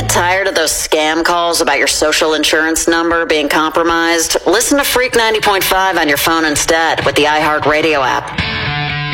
Tired of those scam calls about your social insurance number being compromised? Listen to Freak 90.5 on your phone instead with the iHeartRadio app.